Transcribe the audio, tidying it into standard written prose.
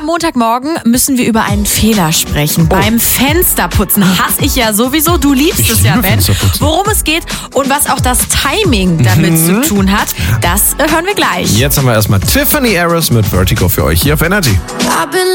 Am Montagmorgen müssen wir über einen Fehler sprechen. Beim Fensterputzen hasse ich ja sowieso. Du liebst es ja, Ben. Worum es geht und was auch das Timing damit zu tun hat, das hören wir gleich. Jetzt haben wir erstmal Tiffany Harris mit Vertigo für euch hier auf Energy.